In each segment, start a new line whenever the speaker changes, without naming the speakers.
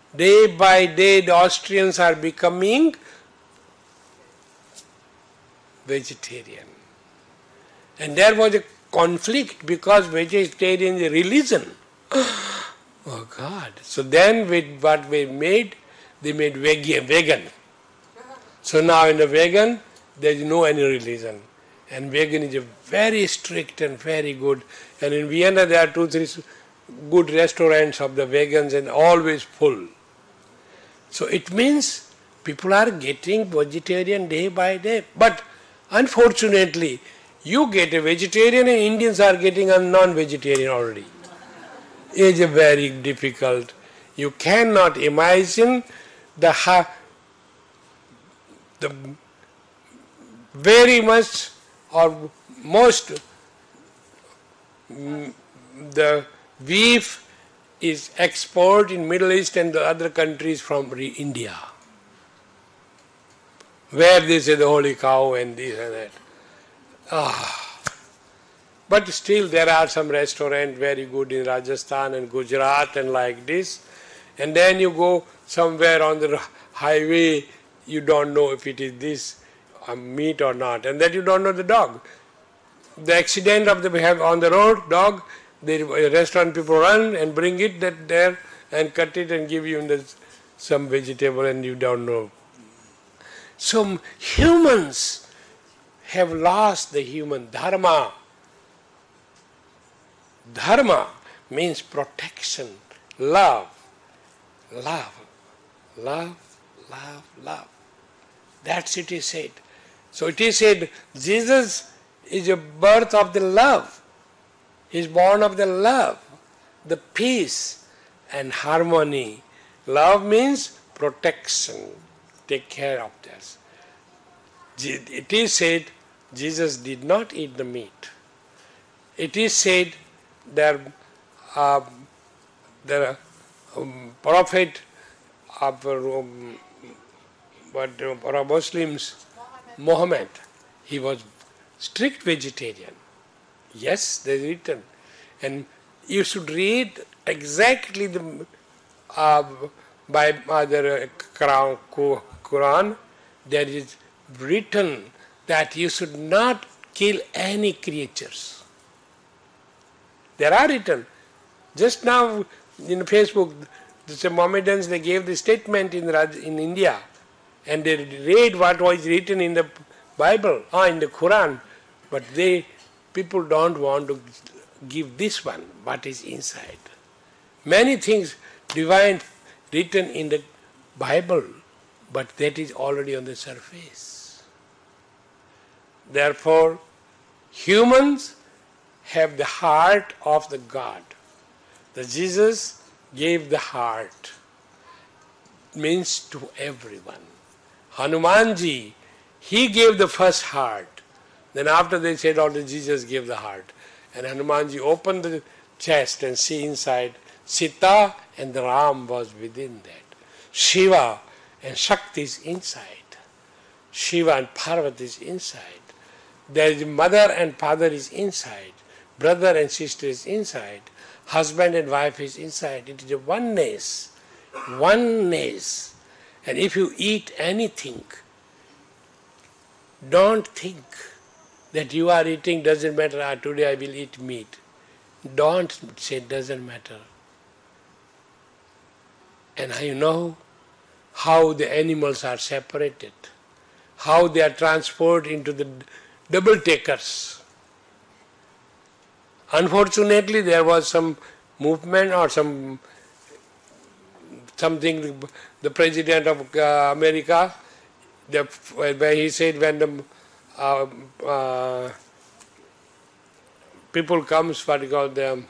Day by day the Austrians are becoming vegetarian. And there was a conflict because vegetarian is a religion. Oh God. So then with what we made, they made vegan. So now in the vegan, there is no any religion. And vegan is a very strict and very good. And in Vienna there are 2-3 good restaurants of the vegans and always full. So it means people are getting vegetarian day by day. But unfortunately, you get a vegetarian and Indians are getting a non-vegetarian already. It is very difficult. You cannot imagine the very much or most the beef is export in Middle East and the other countries from India, where they say the holy cow and this and that. But still there are some restaurants very good in Rajasthan and Gujarat and like this. And then you go somewhere on the highway, you don't know if it is this meat or not. And that you don't know the dog. The accident of the on the road, dog, the restaurant people run and bring it there and cut it and give you some vegetable and you don't know. So humans have lost the human dharma. Dharma means protection, love, love, love, love, love. That's it is said. So it is said Jesus is a birth of the love. He is born of the love, the peace and harmony. Love means protection, take care of this. It is said Jesus did not eat the meat. It is said that the prophet of Muslims, Muhammad, he was strict vegetarian. Yes, they written. And you should read exactly the by the Quran, there is written that you should not kill any creatures. There are written. Just now in Facebook, the Mohammedans, they gave the statement in India and they read what was written in the Bible or in the Quran, but people don't want to give this one, what is inside. Many things divine written in the Bible, but that is already on the surface. Therefore, humans have the heart of the God. The Jesus gave the heart, means to everyone. Hanumanji, he gave the first heart. Then after they said, Jesus gave the heart. And Hanumanji opened the chest and see inside, Sita and the Ram was within that. Shiva and Shakti is inside. Shiva and Parvati is inside. There is mother and father is inside. Brother and sister is inside. Husband and wife is inside. It is a oneness. Oneness. And if you eat anything, don't think that you are eating, doesn't matter, today I will eat meat. Don't say doesn't matter. And you know how the animals are separated, how they are transferred into the double takers. Unfortunately, there was some movement or something, the president of America, where he said when the people comes, what you call them,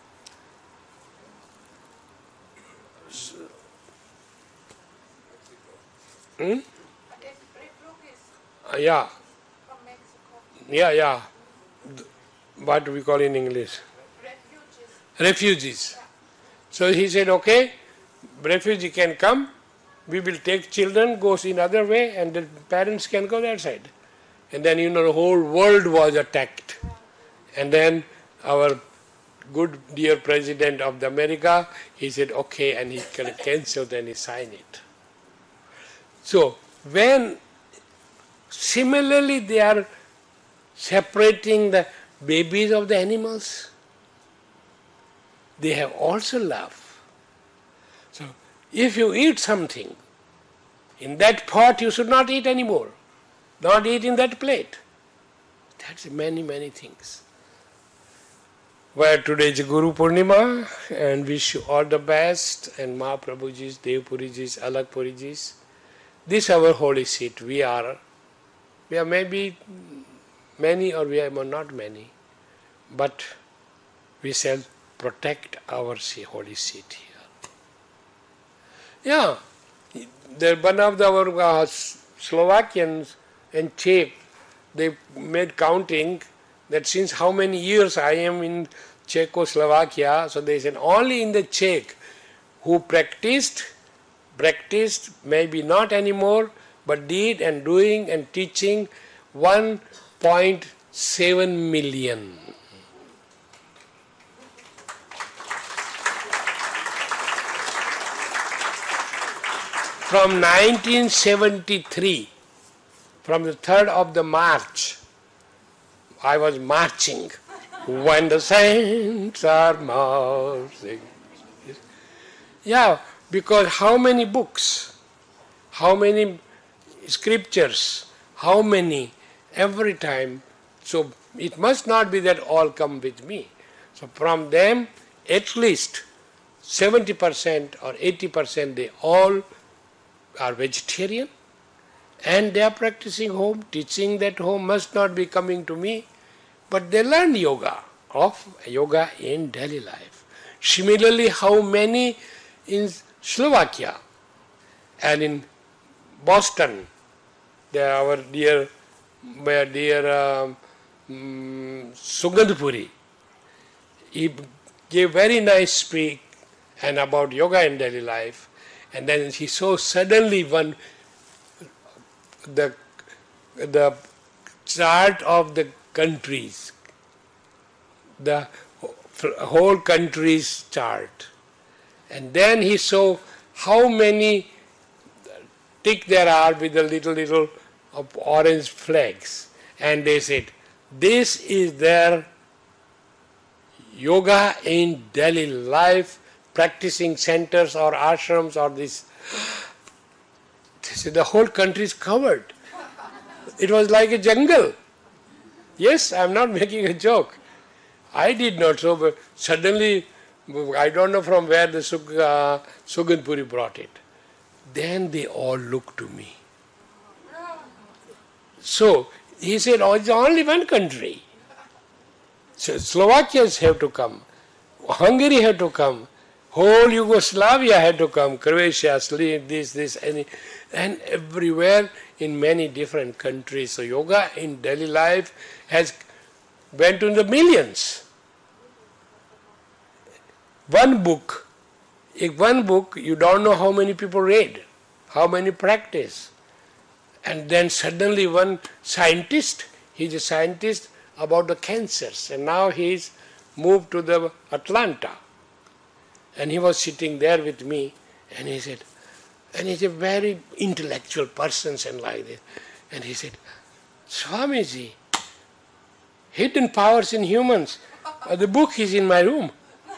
yeah. Yeah. What we call in English? Refugees. So he said, okay, refugee can come, we will take children, goes in other way, and the parents can go that side. And then, the whole world was attacked. And then our good dear President of the America, he said okay, and he cancelled and he signed it. So when similarly they are separating the babies of the animals, they have also love. So if you eat something, in that pot you should not eat anymore, not eat in that plate. That's many, many things. Well, today is Guru Purnima, and wish you all the best, and Mahaprabhuji's, Devpuriji's, Alakpuriji's. This is our holy seat. We are maybe many or we are not many, but we shall protect our holy seat here. Yeah, one of our Slovakians and Czech, they made counting that since how many years I am in Czechoslovakia, so they said only in the Czech who practiced, maybe not anymore, but did and doing and teaching 1.7 million. From 1973, from the 3rd of the March, I was marching when the saints are marching. Yeah, because how many books, how many scriptures, how many, every time. So it must not be that all come with me. So from them, at least 70% or 80%, they all are vegetarian, and they are practicing home, teaching that home, must not be coming to me, but they learn yoga in daily life. Similarly, how many in Slovakia and in Boston, there are our dear Sugandhpuri. He gave very nice speak and about yoga in daily life. And then he saw suddenly the chart of the countries, the whole country's chart. And then he saw how many tick there are with the little of orange flags. And they said, this is their yoga in daily life, practicing centers or ashrams or this. They said, the whole country is covered. It was like a jungle. Yes, I am not making a joke. I did not so, but suddenly, I don't know from where the Sugandhpuri brought it. Then they all looked to me. So he said, oh, it's only one country. So Slovakians have to come, Hungary have to come, whole Yugoslavia had to come, Croatia, this, and everywhere in many different countries. So yoga in daily life has went to the millions. One book, you don't know how many people read, how many practice. And then suddenly one scientist, he's a scientist about the cancers, and now he's moved to the Atlanta. And he was sitting there with me, and he said, and he's a very intellectual person and like this. And he said, Swamiji, Hidden Powers in Humans, the book is in my room.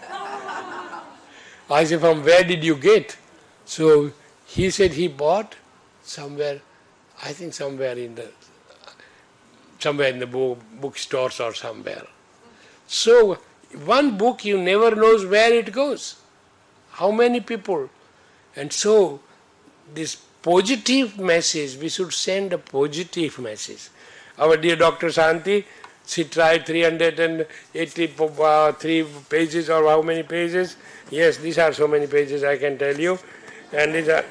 I said, from where did you get? So he said he bought somewhere, I think somewhere in the bookstores or somewhere. So one book you never knows where it goes, how many people. And so this positive message, we should send a positive message. Our dear Dr. Shanti, she tried 383 pages or how many pages? Yes, these are so many pages I can tell you. And these are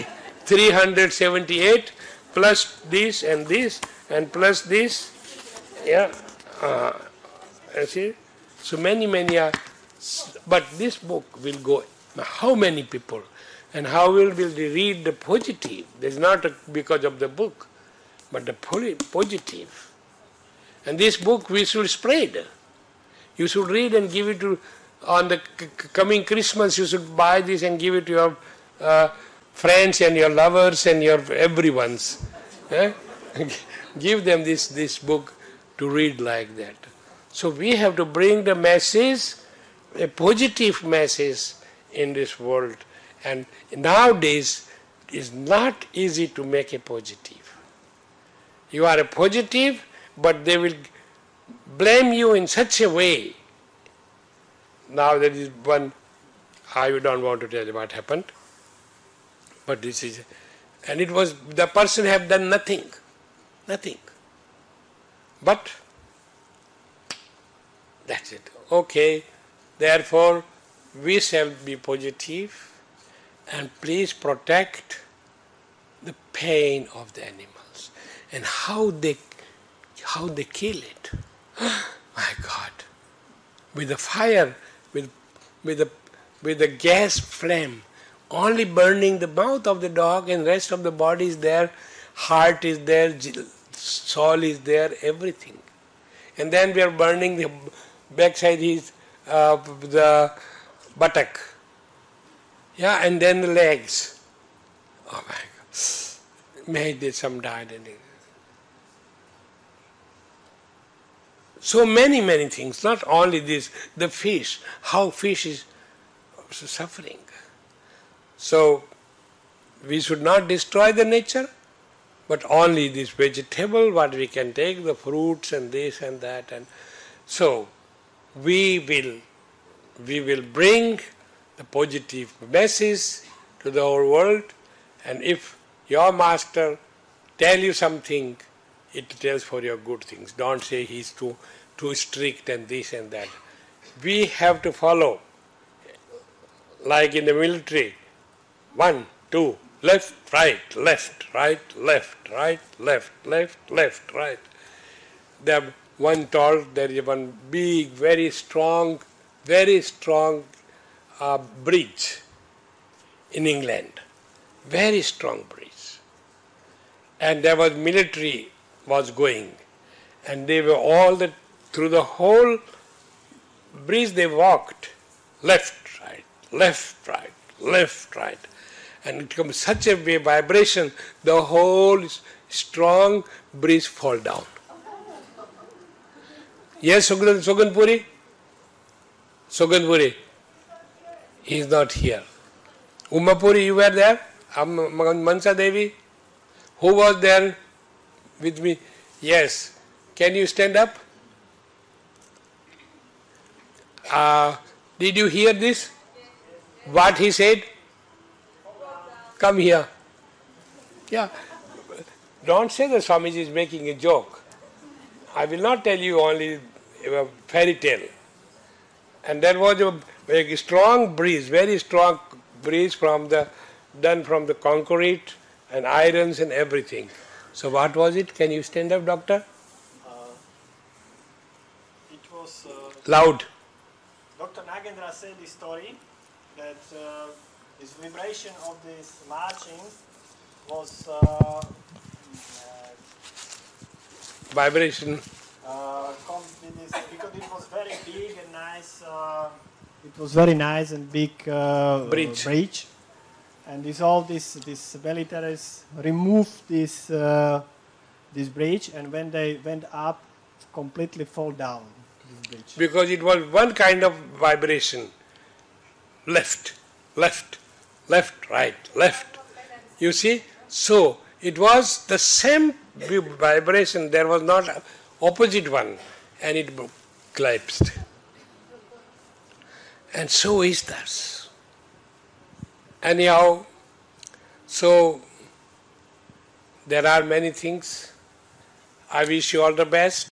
378 plus this and plus this. Yeah. See? So many are. But this book will go, how many people? And how will they read the positive? It's not because of the book, but the positive. And this book we should spread. You should read and give it to, on the coming Christmas, you should buy this and give it to your friends and your lovers and your everyone's. Eh? Give them this book to read like that. So we have to bring the message, a positive message in this world. And nowadays, it's not easy to make a positive. You are a positive, but they will blame you in such a way. Now there is one, I don't want to tell you what happened, but this is, and it was, the person have done nothing. But that's it. Okay, therefore we shall be positive and please protect the pain of the animals and how they kill it. My God, with the fire, with the gas flame, only burning the mouth of the dog and rest of the body is there, heart is there, soul is there, everything. And then we are burning the backside, the buttock. Yeah, and then the legs. Oh my God. May some died. So many things, not only this, the fish, how fish is suffering. So we should not destroy the nature, but only this vegetable, what we can take, the fruits and this and that. And so we will bring the positive message to the whole world, and if your master tell you something, it tells for your good things. Don't say he's too strict and this and that. We have to follow, like in the military, 1, 2, left, right, left, right, left, right, left, left, left, right. There one told there is one big, very strong bridge in England, very strong bridge, and there was military was going, and they were through the whole bridge they walked, left, right, left, right, left, right, and it becomes such a vibration, the whole strong bridge fall down. Yes, Soganpuri? Soganpuri. He is not here. Umapuri, you were there? Mansa Devi? Who was there with me? Yes. Can you stand up? Did you hear this? What he said? Come here. Yeah. Don't say that Swamiji is making a joke. I will not tell you only a fairy tale. And there was a strong breeze, very strong breeze done from the concrete and irons and everything. So what was it? Can you stand up, doctor?
It was...
Loud.
Dr. Nagendra said this story that this vibration of this marching was...
vibration.
Because it was very big and nice. It was very nice and big bridge, and all these militaries removed this bridge, and when they went up, completely fall down this bridge.
Because it was one kind of vibration, left, left, left, right, left. You see, so it was the same vibration. There was not opposite one, and it collapsed. And so is this. Anyhow, so there are many things. I wish you all the best.